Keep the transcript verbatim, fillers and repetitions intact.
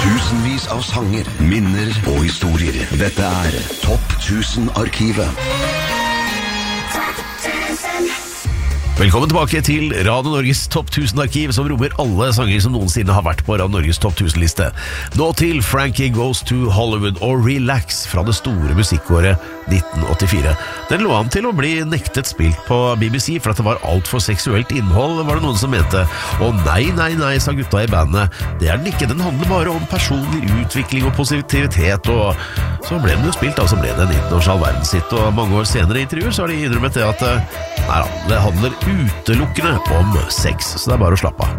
Tusenvis av sanger, minner og historier. Dette er Topp tusen-arkivet. Velkommen tilbake til Radio Norges Topp tusen-arkiv, som rommer alle sanger som noensinne har vært på Radio Norges Topp tusen-liste. Nå til Frankie Goes to Hollywood og Relax fra det store musikkåret nitten åttifire. Den lå an til å bli nektet spilt på B B C for at det var alt for seksuelt innhold, var det noen som mente. Og nei, nei, nei, sa gutta i bandet. Det er den ikke, den handler bare om personlig utvikling og positivitet, og så ble den jo spilt, da, så ble det en internasjonal verdenshit, og mange år senere i intervjuer så har de innrømmet det at nei da, det handler utelukkende om sex, så det er bare å slappe av.